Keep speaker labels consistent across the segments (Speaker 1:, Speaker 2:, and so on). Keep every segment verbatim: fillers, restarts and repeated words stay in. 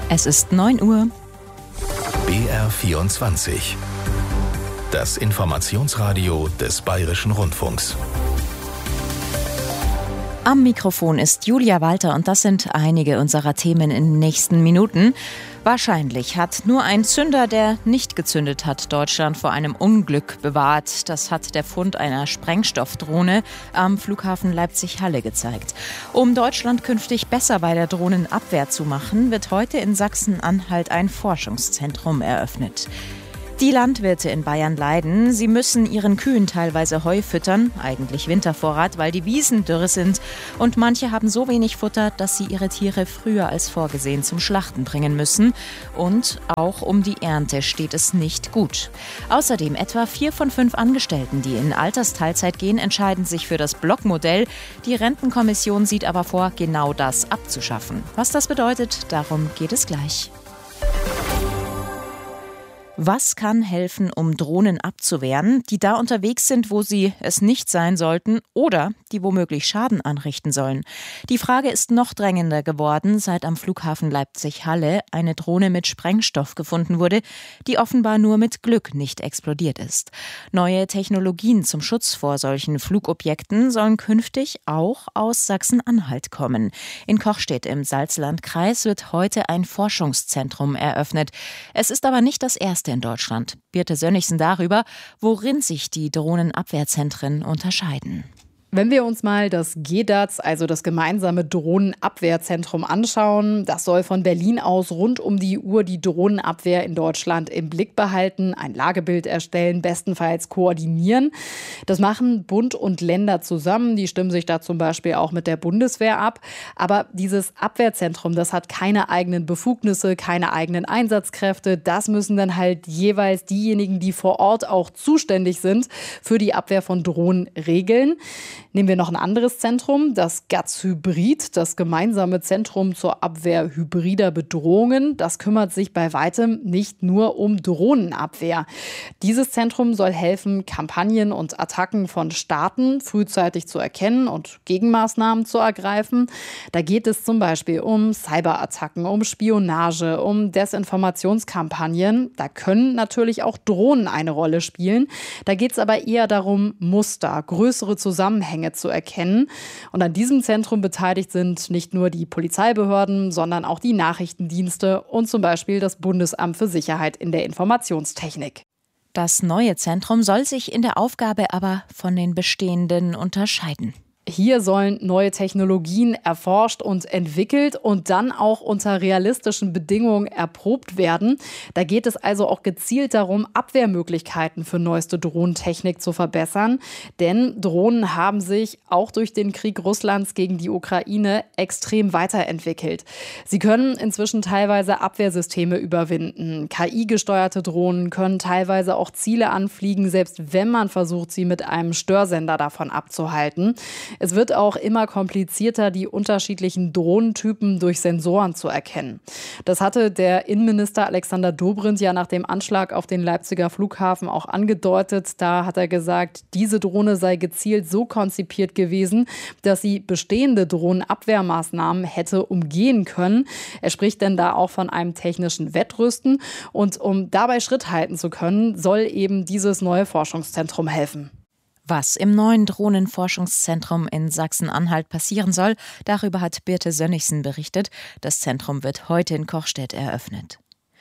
Speaker 1: Es ist neun Uhr.
Speaker 2: B R vierundzwanzig. Das Informationsradio des Bayerischen Rundfunks.
Speaker 1: Am Mikrofon ist Julia Walter und das sind einige unserer Themen in den nächsten Minuten. Wahrscheinlich hat nur ein Zünder, der nicht gezündet hat, Deutschland vor einem Unglück bewahrt. Das hat der Fund einer Sprengstoffdrohne am Flughafen Leipzig-Halle gezeigt. Um Deutschland künftig besser bei der Drohnenabwehr zu machen, wird heute in Sachsen-Anhalt ein Forschungszentrum eröffnet. Die Landwirte in Bayern leiden. Sie müssen ihren Kühen teilweise Heu füttern, eigentlich Wintervorrat, weil die Wiesen dürr sind. Und manche haben so wenig Futter, dass sie ihre Tiere früher als vorgesehen zum Schlachten bringen müssen. Und auch um die Ernte steht es nicht gut. Außerdem etwa vier von fünf Angestellten, die in Altersteilzeit gehen, entscheiden sich für das Blockmodell. Die Rentenkommission sieht aber vor, genau das abzuschaffen. Was das bedeutet, darum geht es gleich. Was kann helfen, um Drohnen abzuwehren, die da unterwegs sind, wo sie es nicht sein sollten oder die womöglich Schaden anrichten sollen? Die Frage ist noch drängender geworden, seit am Flughafen Leipzig-Halle eine Drohne mit Sprengstoff gefunden wurde, die offenbar nur mit Glück nicht explodiert ist. Neue Technologien zum Schutz vor solchen Flugobjekten sollen künftig auch aus Sachsen-Anhalt kommen. In Kochstedt im Salzlandkreis wird heute ein Forschungszentrum eröffnet. Es ist aber nicht das erste in Deutschland. Birte Sönnigsen darüber, worin sich die Drohnenabwehrzentren unterscheiden.
Speaker 3: Wenn wir uns mal das G D A Z, also das gemeinsame Drohnenabwehrzentrum, anschauen, das soll von Berlin aus rund um die Uhr die Drohnenabwehr in Deutschland im Blick behalten, ein Lagebild erstellen, bestenfalls koordinieren. Das machen Bund und Länder zusammen, die stimmen sich da zum Beispiel auch mit der Bundeswehr ab. Aber dieses Abwehrzentrum, das hat keine eigenen Befugnisse, keine eigenen Einsatzkräfte. Das müssen dann halt jeweils diejenigen, die vor Ort auch zuständig sind, für die Abwehr von Drohnen regeln. Nehmen wir noch ein anderes Zentrum, das G A Z Hybrid, das gemeinsame Zentrum zur Abwehr hybrider Bedrohungen. Das kümmert sich bei weitem nicht nur um Drohnenabwehr. Dieses Zentrum soll helfen, Kampagnen und Attacken von Staaten frühzeitig zu erkennen und Gegenmaßnahmen zu ergreifen. Da geht es zum Beispiel um Cyberattacken, um Spionage, um Desinformationskampagnen. Da können natürlich auch Drohnen eine Rolle spielen. Da geht es aber eher darum, Muster, größere Zusammenhänge zu erkennen. Und an diesem Zentrum beteiligt sind nicht nur die Polizeibehörden, sondern auch die Nachrichtendienste und zum Beispiel das Bundesamt für Sicherheit in der Informationstechnik.
Speaker 1: Das neue Zentrum soll sich in der Aufgabe aber von den bestehenden unterscheiden.
Speaker 3: Hier sollen neue Technologien erforscht und entwickelt und dann auch unter realistischen Bedingungen erprobt werden. Da geht es also auch gezielt darum, Abwehrmöglichkeiten für neueste Drohnentechnik zu verbessern. Denn Drohnen haben sich auch durch den Krieg Russlands gegen die Ukraine extrem weiterentwickelt. Sie können inzwischen teilweise Abwehrsysteme überwinden. K I-gesteuerte Drohnen können teilweise auch Ziele anfliegen, selbst wenn man versucht, sie mit einem Störsender davon abzuhalten. Es wird auch immer komplizierter, die unterschiedlichen Drohnentypen durch Sensoren zu erkennen. Das hatte der Innenminister Alexander Dobrindt ja nach dem Anschlag auf den Leipziger Flughafen auch angedeutet. Da hat er gesagt, diese Drohne sei gezielt so konzipiert gewesen, dass sie bestehende Drohnenabwehrmaßnahmen hätte umgehen können. Er spricht denn da auch von einem technischen Wettrüsten. Und um dabei Schritt halten zu können, soll eben dieses neue Forschungszentrum helfen.
Speaker 1: Was im neuen Drohnenforschungszentrum in Sachsen-Anhalt passieren soll, darüber hat Birte Sönnigsen berichtet. Das Zentrum wird heute in Kochstedt eröffnet.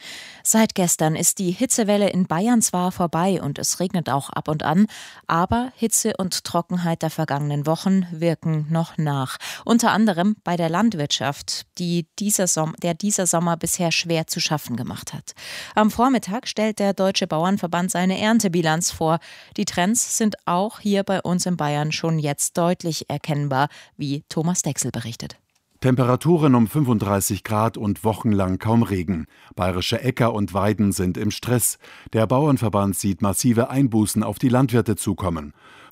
Speaker 1: Seit gestern ist die Hitzewelle in Bayern zwar vorbei und es regnet auch ab und an, aber Hitze und Trockenheit der vergangenen Wochen wirken noch nach. Unter anderem bei der Landwirtschaft, die dieser Som- der dieser Sommer bisher schwer zu schaffen gemacht hat. Am Vormittag stellt der Deutsche Bauernverband seine Erntebilanz vor. Die Trends sind auch hier bei uns in Bayern schon jetzt deutlich erkennbar, wie Thomas Dechsel berichtet.
Speaker 4: Temperaturen um fünfunddreißig Grad und wochenlang kaum Regen. Bayerische Äcker und Weiden sind im Stress. Der Bauernverband sieht massive Einbußen auf die Landwirte zukommen.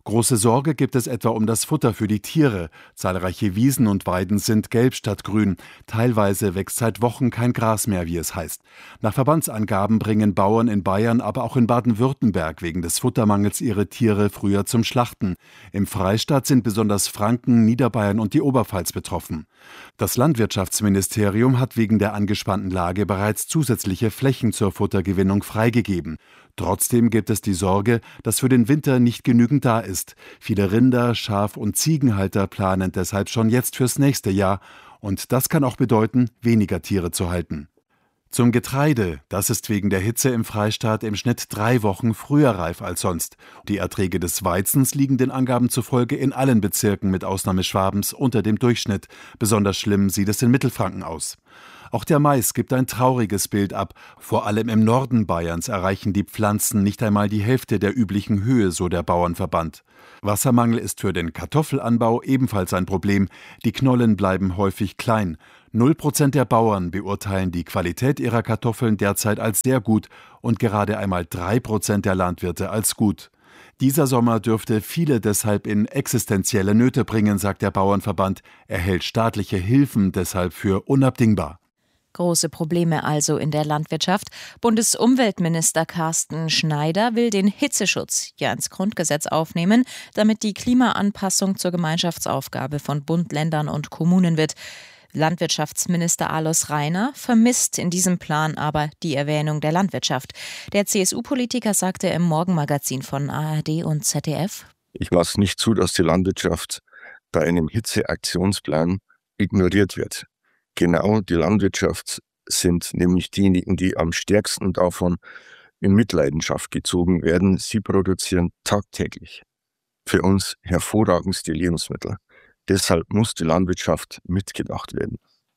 Speaker 4: Große Sorge gibt es etwa um das Futter für die Tiere. Zahlreiche Wiesen und Weiden sind gelb statt grün. Teilweise wächst seit Wochen kein Gras mehr, wie es heißt. Nach Verbandsangaben bringen Bauern in Bayern, aber auch in Baden-Württemberg wegen des Futtermangels ihre Tiere früher zum Schlachten. Im Freistaat sind besonders Franken, Niederbayern und die Oberpfalz betroffen. Das Landwirtschaftsministerium hat wegen der angespannten Lage bereits zusätzliche Flächen zur Futtergewinnung freigegeben. Trotzdem gibt es die Sorge, dass für den Winter nicht genügend da ist. Viele Rinder-, Schaf- und Ziegenhalter planen deshalb schon jetzt fürs nächste Jahr. Und das kann auch bedeuten, weniger Tiere zu halten. Zum Getreide, das ist wegen der Hitze im Freistaat im Schnitt drei Wochen früher reif als sonst. Die Erträge des Weizens liegen den Angaben zufolge in allen Bezirken mit Ausnahme Schwabens unter dem Durchschnitt. Besonders schlimm sieht es in Mittelfranken aus. Auch der Mais gibt ein trauriges Bild ab. Vor allem im Norden Bayerns erreichen die Pflanzen nicht einmal die Hälfte der üblichen Höhe, so der Bauernverband. Wassermangel ist für den Kartoffelanbau ebenfalls ein Problem. Die Knollen bleiben häufig klein. Null Prozent der Bauern beurteilen die Qualität ihrer Kartoffeln derzeit als sehr gut und gerade einmal drei Prozent der Landwirte als gut. Dieser Sommer dürfte viele deshalb in existenzielle Nöte bringen, sagt der Bauernverband. Er hält staatliche Hilfen deshalb für unabdingbar.
Speaker 1: Große Probleme also in der Landwirtschaft. Bundesumweltminister Carsten Schneider will den Hitzeschutz ja ins Grundgesetz aufnehmen, damit die Klimaanpassung zur Gemeinschaftsaufgabe von Bund, Ländern und Kommunen wird. Landwirtschaftsminister Alois Rainer vermisst in diesem Plan aber die Erwähnung der Landwirtschaft. Der C S U-Politiker sagte im Morgenmagazin von A R D und Z D F:
Speaker 5: Ich lasse nicht zu, dass die Landwirtschaft bei einem Hitzeaktionsplan ignoriert wird. Genau die Landwirtschaft sind nämlich diejenigen, die am stärksten davon in Mitleidenschaft gezogen werden. Sie produzieren tagtäglich für uns hervorragendste Lebensmittel. Deshalb muss die Landwirtschaft mitgedacht werden.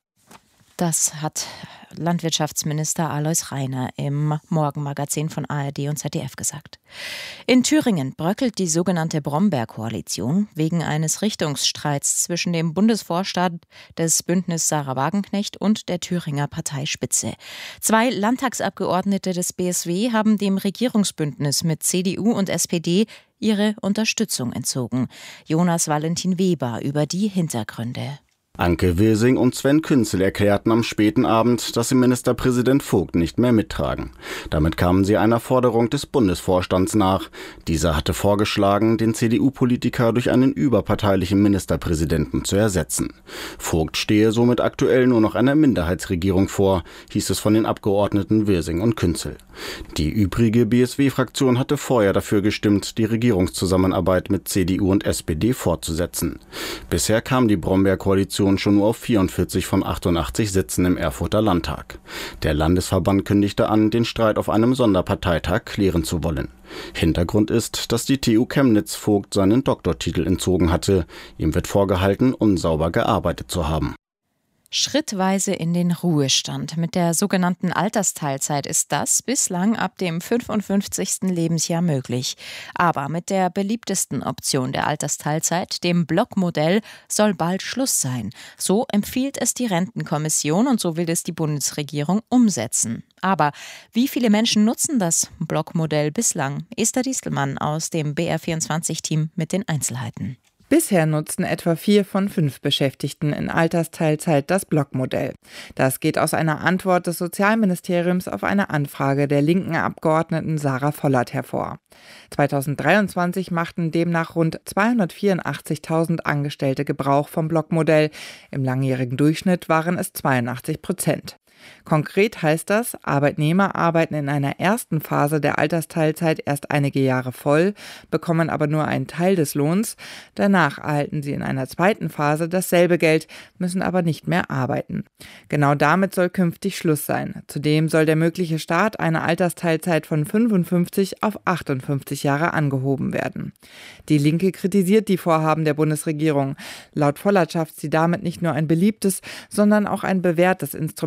Speaker 1: Das hat Landwirtschaftsminister Alois Rainer im Morgenmagazin von A R D und Z D F gesagt. In Thüringen bröckelt die sogenannte Brombeer-Koalition wegen eines Richtungsstreits zwischen dem Bundesvorstand des Bündnis Sarah Wagenknecht und der Thüringer Parteispitze. Zwei Landtagsabgeordnete des B S W haben dem Regierungsbündnis mit C D U und S P D ihre Unterstützung entzogen. Jonas Valentin Weber über die Hintergründe.
Speaker 6: Anke Wilsing und Sven Künzel erklärten am späten Abend, dass sie Ministerpräsident Vogt nicht mehr mittragen. Damit kamen sie einer Forderung des Bundesvorstands nach. Dieser hatte vorgeschlagen, den C D U-Politiker durch einen überparteilichen Ministerpräsidenten zu ersetzen. Vogt stehe somit aktuell nur noch einer Minderheitsregierung vor, hieß es von den Abgeordneten Wilsing und Künzel. Die übrige B S W-Fraktion hatte vorher dafür gestimmt, die Regierungszusammenarbeit mit C D U und S P D fortzusetzen. Bisher kam die Brombeer-Koalition schon nur auf vierundvierzig von achtundachtzig Sitzen im Erfurter Landtag. Der Landesverband kündigte an, den Streit auf einem Sonderparteitag klären zu wollen. Hintergrund ist, dass die T U Chemnitz Vogt seinen Doktortitel entzogen hatte. Ihm wird vorgehalten, unsauber gearbeitet zu haben.
Speaker 1: Schrittweise in den Ruhestand. Mit der sogenannten Altersteilzeit ist das bislang ab dem fünfundfünfzigsten Lebensjahr möglich. Aber mit der beliebtesten Option der Altersteilzeit, dem Blockmodell, soll bald Schluss sein. So empfiehlt es die Rentenkommission und so will es die Bundesregierung umsetzen. Aber wie viele Menschen nutzen das Blockmodell bislang? Esther Diestelmann aus dem B R vierundzwanzig-Team mit den Einzelheiten.
Speaker 7: Bisher nutzten etwa vier von fünf Beschäftigten in Altersteilzeit das Blockmodell. Das geht aus einer Antwort des Sozialministeriums auf eine Anfrage der linken Abgeordneten Sarah Vollert hervor. zweitausenddreiundzwanzig machten demnach rund zweihundertvierundachtzigtausend Angestellte Gebrauch vom Blockmodell. Im langjährigen Durchschnitt waren es zweiundachtzig Prozent. Konkret heißt das, Arbeitnehmer arbeiten in einer ersten Phase der Altersteilzeit erst einige Jahre voll, bekommen aber nur einen Teil des Lohns. Danach erhalten sie in einer zweiten Phase dasselbe Geld, müssen aber nicht mehr arbeiten. Genau damit soll künftig Schluss sein. Zudem soll der mögliche Start einer Altersteilzeit von fünfundfünfzig auf achtundfünfzig Jahre angehoben werden. Die Linke kritisiert die Vorhaben der Bundesregierung. Laut Vollert schafft sie damit nicht nur ein beliebtes, sondern auch ein bewährtes Instrument des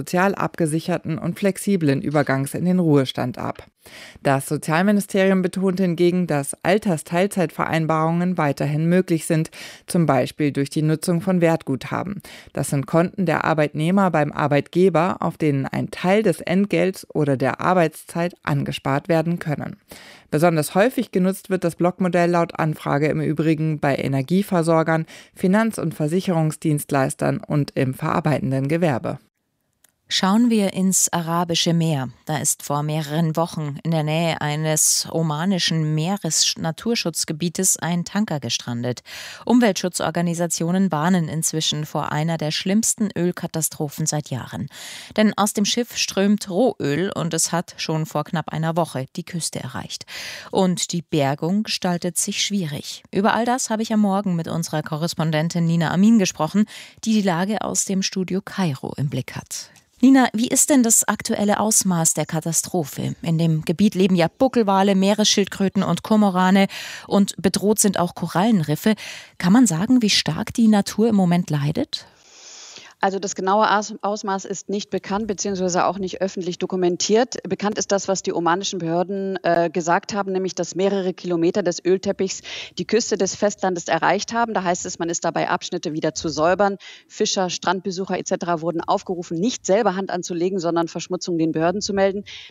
Speaker 7: sozial abgesicherten und flexiblen Übergangs in den Ruhestand ab. Das Sozialministerium betont hingegen, dass Altersteilzeitvereinbarungen weiterhin möglich sind, zum Beispiel durch die Nutzung von Wertguthaben. Das sind Konten der Arbeitnehmer beim Arbeitgeber, auf denen ein Teil des Entgelts oder der Arbeitszeit angespart werden können. Besonders häufig genutzt wird das Blockmodell laut Anfrage im Übrigen bei Energieversorgern, Finanz- und Versicherungsdienstleistern und im verarbeitenden Gewerbe.
Speaker 1: Schauen wir ins Arabische Meer. Da ist vor mehreren Wochen in der Nähe eines omanischen Meeresnaturschutzgebietes ein Tanker gestrandet. Umweltschutzorganisationen warnen inzwischen vor einer der schlimmsten Ölkatastrophen seit Jahren. Denn aus dem Schiff strömt Rohöl und es hat schon vor knapp einer Woche die Küste erreicht. Und die Bergung gestaltet sich schwierig. Über all das habe ich am Morgen mit unserer Korrespondentin Nina Amin gesprochen, die die Lage aus dem Studio Kairo im Blick hat. Nina, wie ist denn das aktuelle Ausmaß der Katastrophe? In dem Gebiet leben ja Buckelwale, Meeresschildkröten und Kormorane und bedroht sind auch Korallenriffe. Kann man sagen, wie stark die Natur im Moment leidet?
Speaker 8: Also das genaue Ausmaß ist nicht bekannt, beziehungsweise auch nicht öffentlich dokumentiert. Bekannt ist das, was die omanischen Behörden äh, gesagt haben, nämlich dass mehrere Kilometer des Ölteppichs die Küste des Festlandes erreicht haben. Da heißt es, man ist dabei, Abschnitte wieder zu säubern. Fischer, Strandbesucher et cetera wurden aufgerufen, nicht selber Hand anzulegen, sondern Verschmutzung den Behörden zu melden.